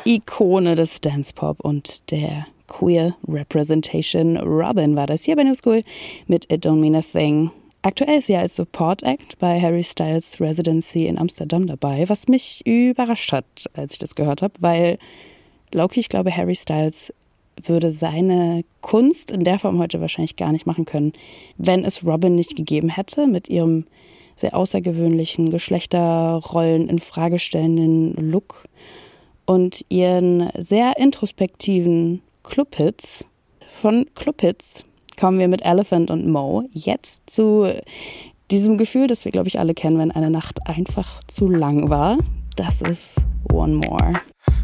Ikone des Dance-Pop und der Queer Representation. Robyn war das hier bei New School mit It Don't Mean a Thing. Aktuell ist sie als Support Act bei Harry Styles Residency in Amsterdam dabei, was mich überrascht hat, als ich das gehört habe, weil Loki, ich glaube, Harry Styles würde seine Kunst in der Form heute wahrscheinlich gar nicht machen können, wenn es Robyn nicht gegeben hätte mit ihrem sehr außergewöhnlichen Geschlechterrollen in Frage stellenden Look und ihren sehr introspektiven Clubhits. Von Clubhits kommen wir mit Elephant und Mo jetzt zu diesem Gefühl, das wir, glaube ich, alle kennen, wenn eine Nacht einfach zu lang war. Das ist One More.